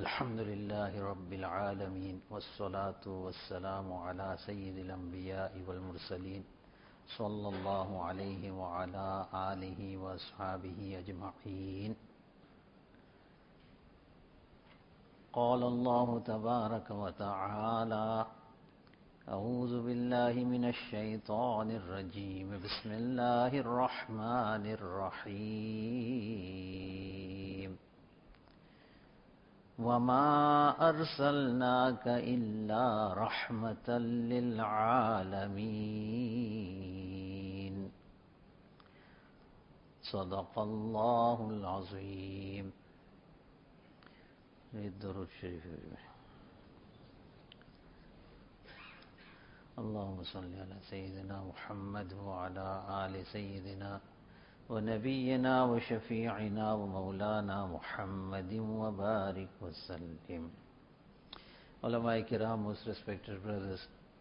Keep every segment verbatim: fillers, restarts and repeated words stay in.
الحمد لله رب العالمين والصلاة والسلام على سيد الأنبياء والمرسلين صلى الله عليه وعلى آله وأصحابه أجمعين. قال الله تبارك وتعالى: أعوذ بالله من الشيطان الرجيم بسم الله الرحمن الرحيم. وما أرسلناك إلا رحمة للعالمين. صدق الله العظيم. الدرود الشريف. اللهم صل على سيدنا محمد وعلى آل سيدنا ونبينا وشفيعنا ومولانا محمد وبارك وسلم. Ulama Kiram, most respected brothers,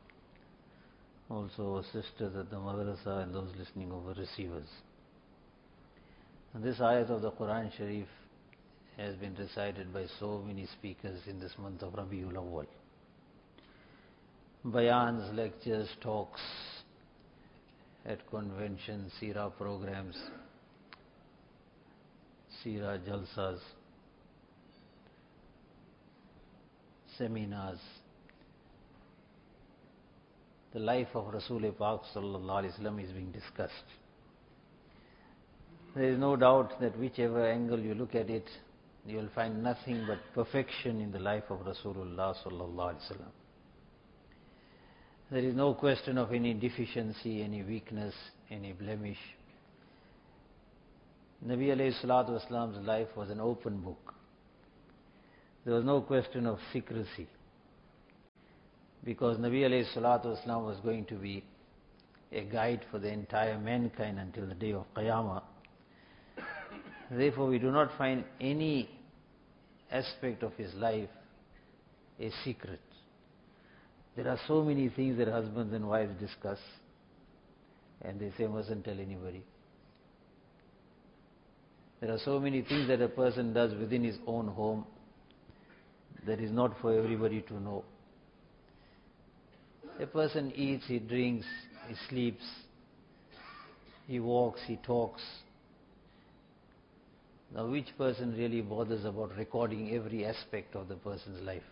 also sisters at the madrasa and those listening over receivers. And this ayat of the Quran Sharif has been recited by so many speakers in this month of Rabiul Awwal. Bayans, lectures, talks at conventions, Seerah programs, Seerah Jalsas, seminars. The life of Rasul Pak sallallahu alaihi wasallam is being discussed. There is no doubt that whichever angle you look at it, you will find nothing but perfection in the life of Rasulullah sallallahu alaihi wasallam. There is no question of any deficiency, any weakness, any blemish. Nabi alayhi salatu wasalam's life was an open book. There was no question of secrecy, because Nabi alayhi salatu wasalam was going to be a guide for the entire mankind until the day of Qiyamah. Therefore, we do not find any aspect of his life a secret. There are so many things that husbands and wives discuss, and they say mustn't tell anybody. There are so many things that a person does within his own home that is not for everybody to know. A person eats, he drinks, he sleeps, he walks, he talks. Now, which person really bothers about recording every aspect of the person's life?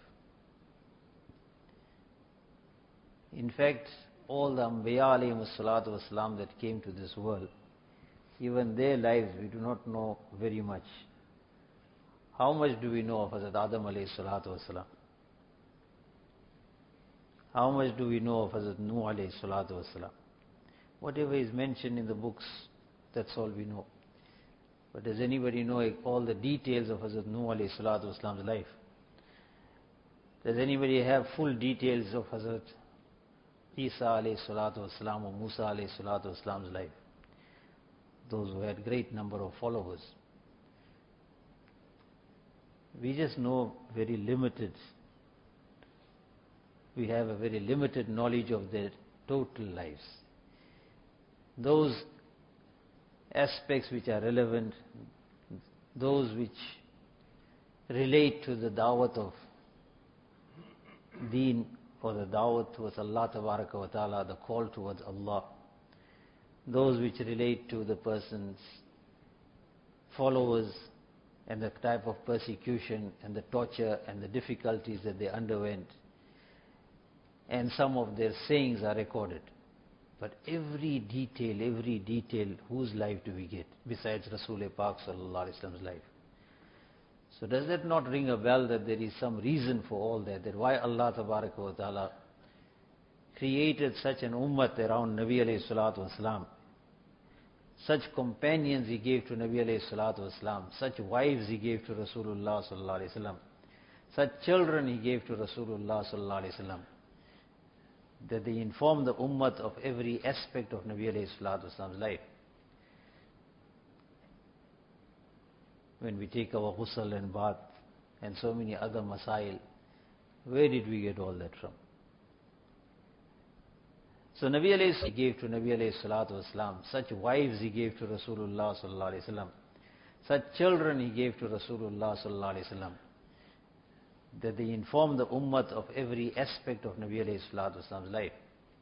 In fact, all the Anbiya alayhimu salatu wasalam that came to this world, even their lives we do not know very much. How much do we know of Hazrat Adam alayhi salatu wasalam? How much do we know of Hazrat Nuh alayhi salatu wasalam? Whatever is mentioned in the books, that's all we know. But does anybody know all the details of Hazrat Nuh alayhi salatu wasalam's life? Does anybody have full details of Hazrat Isa alayhi salatu wasalam or Musa alayhi salatu wasalam's life? Those who had great number of followers. We just know very limited. We have a very limited knowledge of their total lives. Those aspects which are relevant, those which relate to the da'wat of deen, or the da'wat towards Allah tabaraka wa ta'ala, the call towards Allah, those which relate to the person's followers and the type of persecution and the torture and the difficulties that they underwent, and some of their sayings are recorded. But every detail, every detail, whose life do we get besides Rasul Pak sallallahu alaihi wasallam's life? So does that not ring a bell that there is some reason for all that? That why Allah tabaraka wa ta'ala created such an ummat around Nabi alayhi salatu wasalam, such companions He gave to Nabi alayhi salatu wasalam, such wives He gave to Rasulullah sallallahu alaihi wasallam, such children He gave to Rasulullah sallallahu alaihi wasallam, that they inform the ummat of every aspect of Nabi alayhi salatu wasalam's life. When we take our ghusl and bath and so many other masail, where did we get all that from? So Nabi alayhi he gave to Nabi alayhi salatu wasalam, such wives He gave to Rasulullah sallallahu alaihi wasallam, such children He gave to Rasulullah sallallahu alaihi wasallam, that they inform the ummah of every aspect of Nabi alayhi salatu wasalam's life.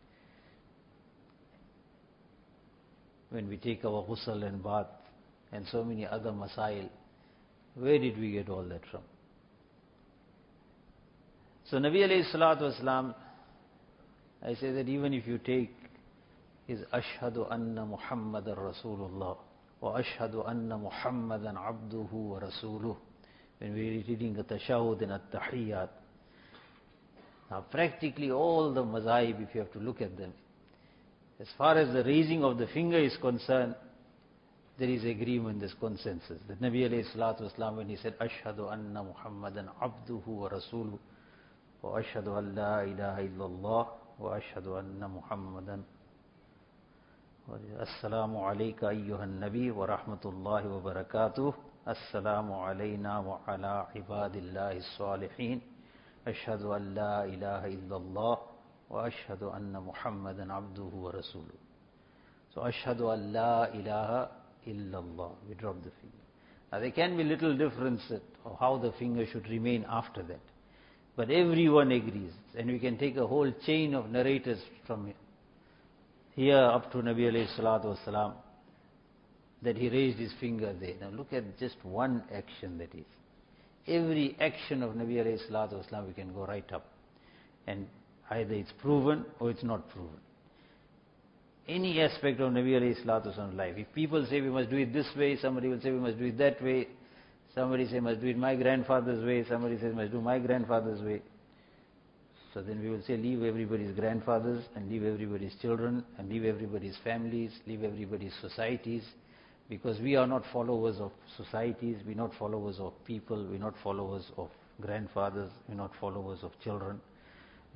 When we take our ghusl and bath and so many other masail, where did we get all that from? So Nabi alayhi salatu wasalam, I say that even if you take his Ashhadu anna Muhammadan Rasulullah wa Ashhadu anna Muhammadan abduhu wa rasuluh, when we are reading the tashahud and at-tahiyyat, now practically all the mazahib, if you have to look at them, as far as the raising of the finger is concerned, there is agreement, there is consensus. That Nabi alayhi salatu wasalam, when he said Ashhadu anna Muhammadan abduhu wa rasuluh wa ashhadu an la ilaha illallah wa ashhadu anna Muhammadan Assalamu alayka ayyuhan nabi wa rahmatullahi wa barakatuh. Assalamu alayna wa ala ibadillahi salihin. Ashhadu an la ilaha illallah wa ashhadu anna Muhammadan abduhu wa rasuluh. So ashhadu an la ilaha illallah. We drop the finger. Now there can be little difference of how the finger should remain after that. But everyone agrees. And we can take a whole chain of narrators from here up to Nabi alayhi salatu wasalam, that he raised his finger there. Now look at just one action that is. Every action of Nabi alayhi salatu wasalam we can go right up. And either it's proven or it's not proven. Any aspect of Nabi alayhi salatu wasalam's life. If people say we must do it this way, somebody will say we must do it that way. Somebody say must do it my grandfather's way, somebody says must do my grandfather's way. So then we will say leave everybody's grandfathers and leave everybody's children and leave everybody's families, leave everybody's societies, because we are not followers of societies, we are not followers of people, we are not followers of grandfathers, we are not followers of children.